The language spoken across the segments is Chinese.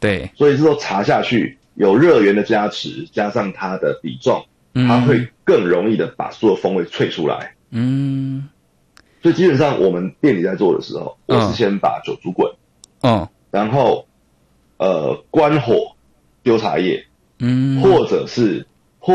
对， 所以这时候茶下去有热源的加持，加上它的比重，它会更容易的把所有风味萃出来。 嗯， 所以基本上我们店里在做的时候，我是先把酒煮滚，然后关火丢茶叶，或者是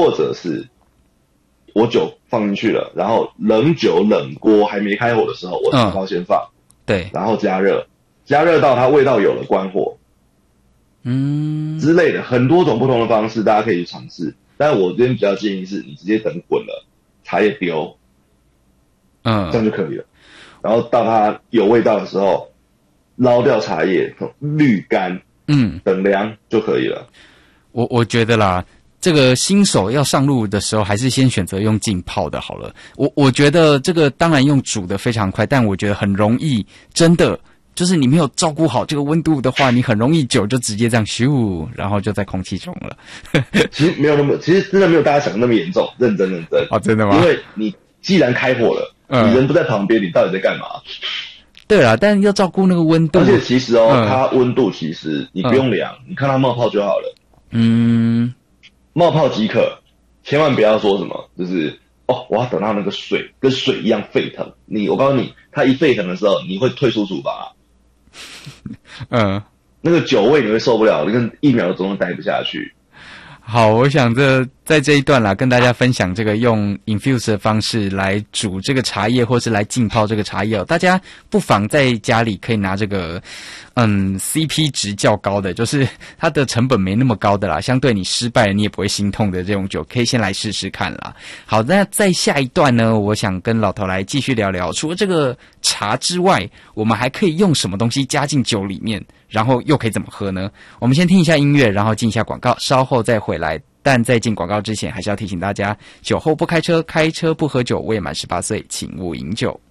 我酒放进去了，然后冷酒冷锅还没开火的时候，我茶包先放， 对， 然后加热到它味道有了关火，之类的很多种不同的方式，大家可以去尝试。但我这边比较建议是你直接等滚了，茶叶丢，这样就可以了。然后到它有味道的时候，捞掉茶叶，滤干，等凉就可以了。 我觉得啦，这个新手要上路的时候，还是先选择用浸泡的好了。我觉得这个当然用煮的非常快，但我觉得很容易，真的就是你没有照顾好这个温度的话，你很容易酒就直接这样咻，然后就在空气中了。 其实真的没有大家想的那么严重，认真哦，真的吗？ 因为你既然开火了，你人不在旁边，你到底在干嘛？ 对啦，但要照顾那个温度。 而且其实它温度其实你不用量，你看它冒泡就好了。冒泡即可，千万不要说什么就是我要等到那个水跟水一样沸腾。我告诉你，它一沸腾的时候，你会退出厨房。那个酒味你会受不了，你跟1秒钟都待不下去。 好，我想在这一段啦，跟大家分享这个用 infuse 的方式来煮这个茶叶，或是来浸泡这个茶叶大家不妨在家里可以拿这个CP 值较高的，就是它的成本没那么高的啦，相对你失败你也不会心痛的这种酒，可以先来试试看啦。好，那在下一段呢，我想跟老头来继续聊聊，除了这个茶之外，我们还可以用什么东西加进酒里面，然后又可以怎么喝呢？我们先听一下音乐，然后进一下广告，稍后再回来。但在进广告之前，还是要提醒大家，酒后不开车，开车不喝酒，未满18岁请勿饮酒。